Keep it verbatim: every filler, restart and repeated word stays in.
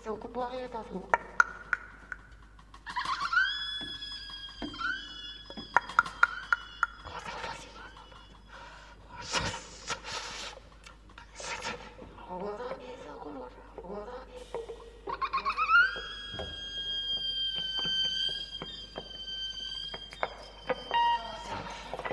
是我不知道因为叫什么。